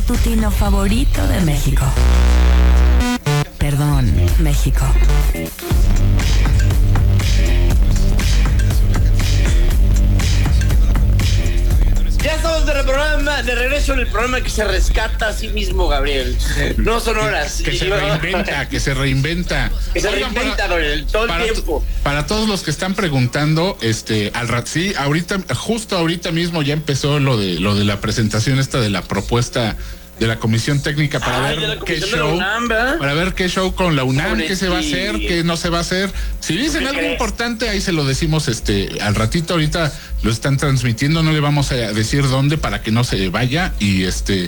matutino favorito de México. Perdón, México. Ya estamos de regreso en el programa que se rescata a sí mismo, Gabriel. No son horas. Que se reinventa. Que se Oigan, reinventa, Gabriel, todo el tiempo. Para todos los que están preguntando, sí, justo ahorita mismo ya empezó lo de la presentación esta de la propuesta de la Comisión Técnica para ver qué show, para ver qué show con la UNAM, qué se va a hacer, qué no se va a hacer. Si dicen algo importante, ahí se lo decimos al ratito. Ahorita lo están transmitiendo, no le vamos a decir dónde para que no se vaya. Y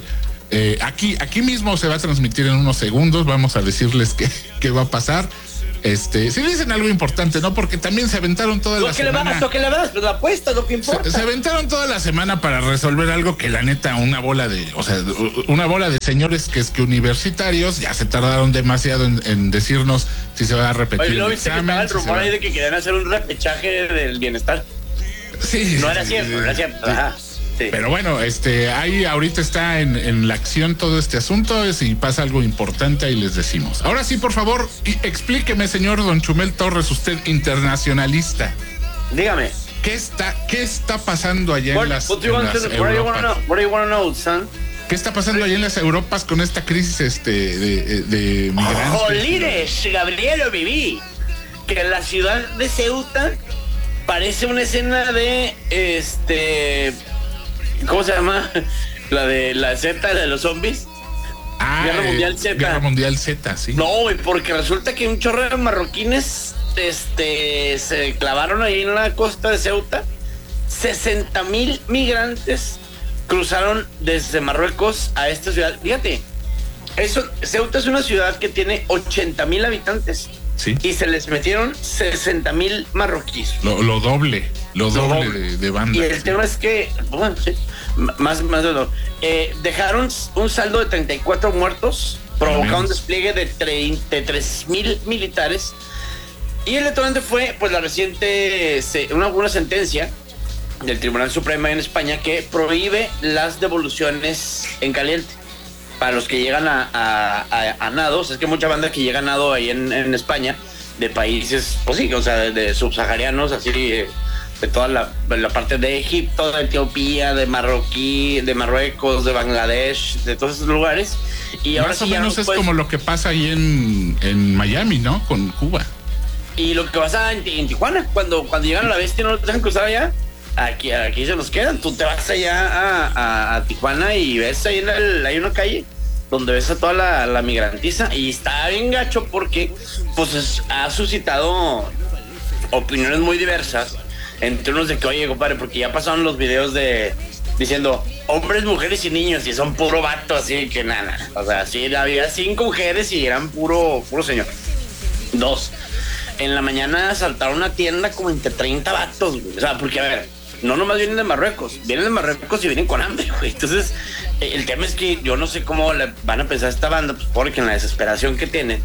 aquí mismo se va a transmitir en unos segundos. Vamos a decirles qué va a pasar. Si dicen algo importante, ¿no? Porque también se aventaron toda la semana. Lo que le vas, pues la apuesta, lo que importa. Se aventaron toda la semana para resolver algo que la neta, una bola de señores que universitarios ya se tardaron demasiado en decirnos si se va a repetir. Oye, ¿no el viste examen? Que estaba el rumor ahí de que querían hacer un repechaje del bienestar? Sí. No era cierto, no era cierto. Sí. Ajá. Sí. Pero bueno, ahí ahorita está en la acción todo este asunto. Si pasa algo importante, ahí les decimos. Ahora sí, por favor, explíqueme, señor Don Chumel Torres, usted internacionalista. Dígame. ¿Qué está pasando allá en las What do you want to know, son? ¿Qué está pasando allá en las Europas con esta crisis de migrantes? Jolines, Gabriel, lo viví. Que la ciudad de Ceuta parece una escena de ¿cómo se llama? La de la Z, la de los zombies. Guerra Mundial Z. Guerra Mundial Z, sí. No, güey, porque resulta que un chorro de marroquines se clavaron ahí en la costa de Ceuta. 60,000 migrantes cruzaron desde Marruecos a esta ciudad. Fíjate, Ceuta es una ciudad que tiene 80,000 habitantes. Sí. Y se les metieron 60,000 marroquíes. Lo doble de banda. Y el tema es que, bueno, sí, más de lo. Dejaron un saldo de 34 muertos, provocaron un despliegue de 33,000 militares. Y el detonante fue, pues, la reciente, una sentencia del Tribunal Supremo en España que prohíbe las devoluciones en caliente. Para los que llegan a nados, es que mucha banda que llega a nado ahí en España, de países, pues sí, o sea, de subsaharianos, así, de toda la parte de Egipto, de Etiopía, de Marruecos, de Bangladesh, de todos esos lugares. Y ahora más o menos es como lo que pasa ahí en Miami, ¿no? Con Cuba. Y lo que pasa en Tijuana, cuando llegan a la bestia y no los dejan cruzar allá. Aquí se nos quedan. Tú te vas allá a Tijuana y ves ahí hay una calle donde ves a toda la migrantiza y está bien gacho porque pues ha suscitado opiniones muy diversas entre unos de que, oye, compadre, porque ya pasaron los videos diciendo hombres, mujeres y niños y son puro vato, así que nada. O sea, sí, había 5 mujeres y eran puro señor. 2. En la mañana asaltaron una tienda como entre 30 vatos, güey. O sea, porque a ver, no nomás vienen de Marruecos y vienen con hambre, güey. Entonces, el tema es que yo no sé cómo le van a pensar a esta banda, pues porque en la desesperación que tienen,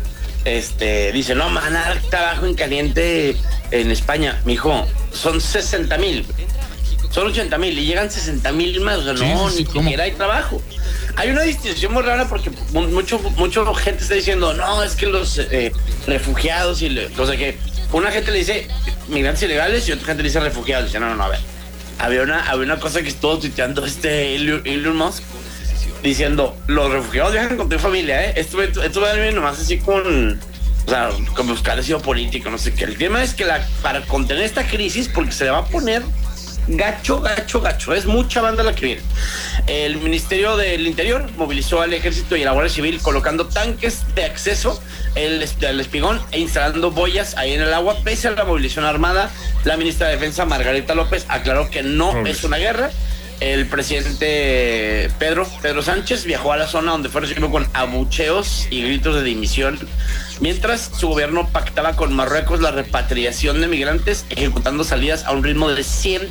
dice, no, van a dar trabajo en caliente en España. Mijo, son 60,000, son 80,000 y llegan 60,000 más, o sea, ni siquiera hay trabajo. Hay una distinción muy rara porque mucho gente está diciendo, no, es que los refugiados o sea que una gente le dice migrantes ilegales y otra gente le dice refugiados. Dice, no, a ver. Había una cosa que estuvo tuiteando Elon Musk diciendo, los refugiados viajan con tu familia, Esto va a venir nomás así con buscar el político, no sé qué. El tema es que para contener esta crisis, porque se le va a poner gacho, es mucha banda la que viene. El Ministerio del Interior movilizó al Ejército y a la Guardia Civil colocando tanques de acceso al Espigón e instalando boyas ahí en el agua. Pese a la movilización armada, la ministra de Defensa Margarita López aclaró que no es una guerra. El presidente Pedro Sánchez viajó a la zona donde fue recibido con abucheos y gritos de dimisión, mientras su gobierno pactaba con Marruecos la repatriación de migrantes, ejecutando salidas a un ritmo de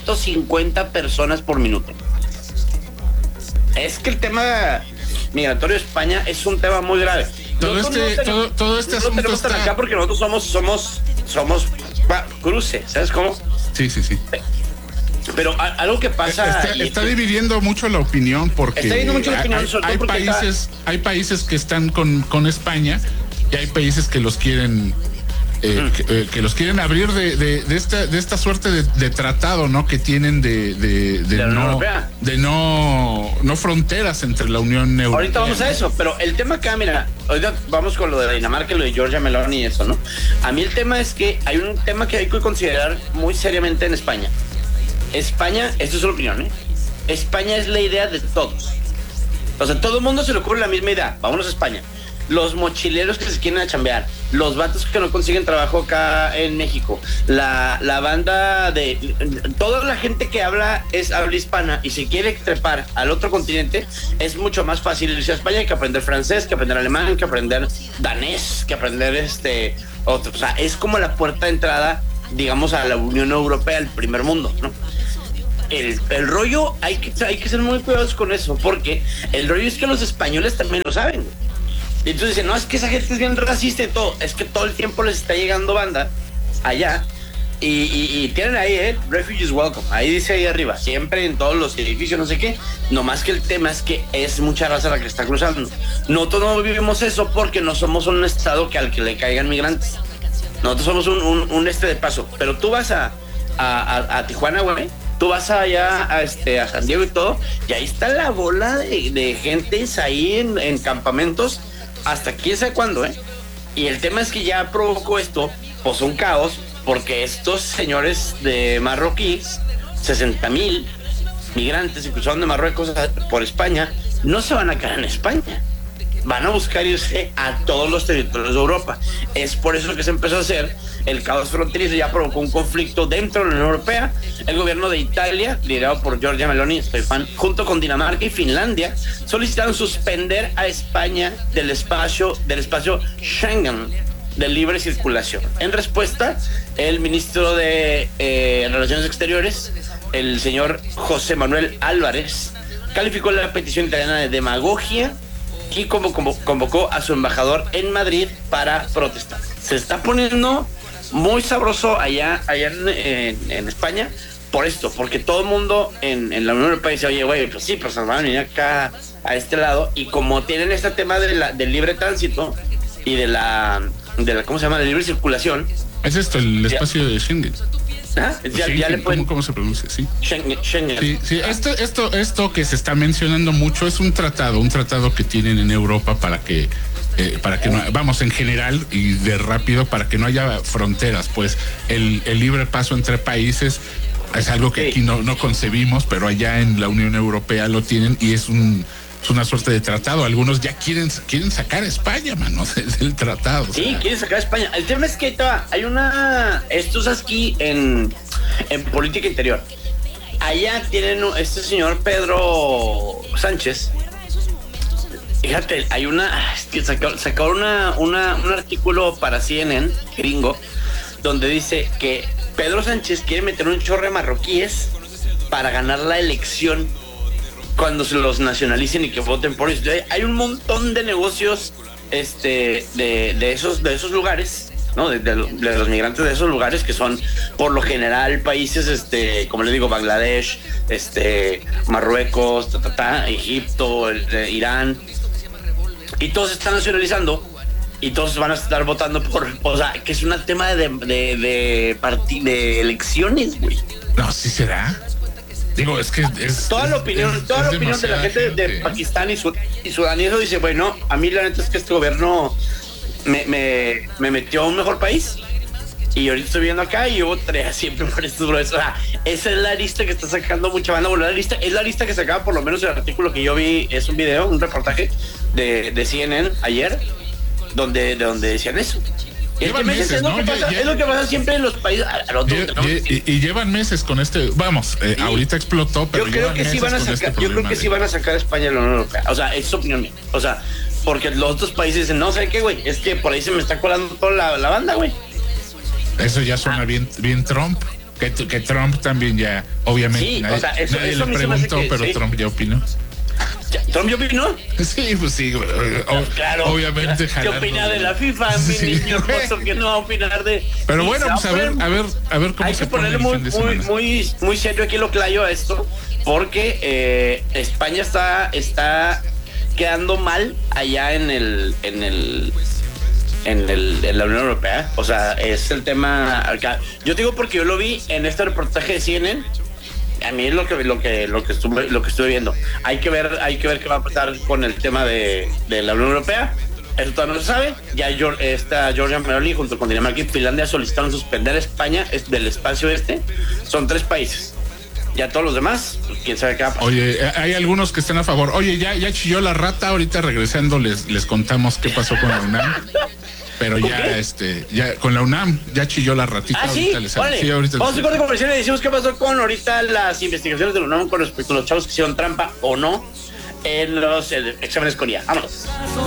150 personas por minuto. Es que el tema migratorio de España es un tema muy grave. Todo este asunto tenemos está acá porque nosotros somos cruce, ¿sabes cómo? Sí. Pero algo que pasa... Está dividiendo mucho la opinión porque está dividiendo mucho la opinión, hay países que están con España y hay países que los quieren... que los quieren abrir de esta suerte de tratado, ¿no? Que tienen de no fronteras entre la Unión Europea. Ahorita vamos a eso, pero el tema acá, mira, ahorita vamos con lo de Dinamarca y lo de Giorgia Meloni y eso, ¿no? A mí el tema es que hay un tema que hay que considerar muy seriamente en España. España, esto es una opinión, ¿eh? España es la idea de todos. O sea, todo el mundo se le ocurre la misma idea. Vámonos a España. Los mochileros que se quieren a chambear, los vatos que no consiguen trabajo acá en México, la banda de toda la gente que habla hispana y se quiere trepar al otro continente, es mucho más fácil irse a España que aprender francés, que aprender alemán, que aprender danés, que aprender otro. O sea, es como la puerta de entrada, digamos, a la Unión Europea, el primer mundo, ¿no? El rollo, hay que ser muy cuidadosos con eso, porque el rollo es que los españoles también lo saben. Y entonces dicen, no, es que esa gente es bien racista y todo. Es que todo el tiempo les está llegando banda allá. Y tienen ahí, Refugees Welcome. Ahí dice ahí arriba, siempre en todos los edificios, no sé qué. Nomás que el tema es que es mucha raza la que está cruzando. Nosotros no vivimos eso porque no somos un estado al que le caigan migrantes. Nosotros somos un de paso. Pero tú vas a Tijuana, güey. Tú vas allá a San Diego y todo. Y ahí está la bola de gentes ahí en campamentos. Hasta quién sabe cuándo, Y el tema es que ya provocó esto, pues un caos, porque estos señores de marroquíes, 60,000 migrantes que cruzaron de Marruecos por España, no se van a quedar en España. Van a buscar irse a todos los territorios de Europa. Es por eso que se empezó a hacer el caos fronterizo, ya provocó un conflicto dentro de la Unión Europea. El gobierno de Italia, liderado por Giorgia Meloni, estoy fan, junto con Dinamarca y Finlandia, solicitaron suspender a España del espacio Schengen de libre circulación. En respuesta, el ministro de Relaciones Exteriores, el señor José Manuel Álvarez, calificó la petición italiana de demagogia y convocó a su embajador en Madrid para protestar. Se está poniendo muy sabroso allá en España por esto, porque todo el mundo en la Unión Europea dice, oye, güey, pues sí, pues nos van a venir acá a este lado, y como tienen este tema del libre tránsito y de la ¿cómo se llama? De libre circulación. Es esto, el espacio de Schengen. Ya le pueden... ¿Cómo se pronuncia? Sí. Schengen. Sí. Esto que se está mencionando mucho es un tratado que tienen en Europa para que no, vamos, en general y de rápido, para que no haya fronteras, pues el libre paso entre países es algo que aquí no concebimos, pero allá en la Unión Europea lo tienen y es una suerte de tratado. Algunos ya quieren sacar a España, mano, del tratado. Sí, quieren sacar a España. El tema es que hay esto es aquí en política interior. Allá tienen este señor Pedro Sánchez. Fíjate, hay sacaron un artículo para CNN gringo donde dice que Pedro Sánchez quiere meter un chorro de marroquíes para ganar la elección cuando se los nacionalicen y que voten por ellos. Hay un montón de negocios de esos lugares, ¿no? De los migrantes de esos lugares, que son por lo general países, como le digo, Bangladesh, Marruecos, Egipto, Irán, y todos están nacionalizando y todos van a estar votando o sea, que es un tema de elecciones, güey. No, sí será. Digo, es que toda la opinión de la gente de Pakistán y Sudán y eso dice, bueno, a mí la neta es que este gobierno me metió a un mejor país y ahorita estoy viendo acá y yo votaría siempre por estos brothers. O sea, esa es la lista que está sacando mucha banda. Bueno, es la lista que sacaba, por lo menos el artículo que yo vi, es un video, un reportaje de CNN ayer, donde decían eso. Llevan meses, ¿no? Es lo que pasa siempre en los países. Y llevan meses con vamos, ahorita explotó, pero yo creo que sí van a sacar, yo creo que sí van a sacar a España de la Unión Europea. O sea, es opinión mía. O sea, porque los otros países dicen, no, ¿sabes qué, güey? Es que por ahí se me está colando toda la banda, güey. Eso ya suena bien Trump. Que Trump también ya, obviamente, sí, nadie, o sea, eso le preguntó, pero Trump ya opinó. ¿Trump ya opinó? Sí, pues sí, claro. Obviamente. ¿Qué opina de la FIFA, mi niño hermoso, que no va a opinar de? Pero bueno, pues a ver cómo hay se que ponerle muy serio aquí lo clayo a esto, porque España está quedando mal allá en la Unión Europea. O sea, es el tema acá. Yo digo porque yo lo vi en este reportaje de CNN. A mí es lo que estuve viendo. Hay que ver qué va a pasar con el tema de la Unión Europea. Eso todavía no se sabe. Ya Giorgia Meloni junto con Dinamarca y Finlandia solicitaron suspender a España del espacio este. Son 3 países. Ya todos los demás, pues, quién sabe qué va a pasar. Oye, hay algunos que están a favor. Oye, ya chilló la rata. Ahorita regresando les contamos qué pasó con la UNAM. Pero ya con la UNAM ya chilló la ratita. Sí, vale. Sí, ahorita vamos a corte comercial y decimos qué pasó con ahorita las investigaciones de la UNAM con respecto a los chavos que hicieron trampa o no en los exámenes con IA. Vámonos.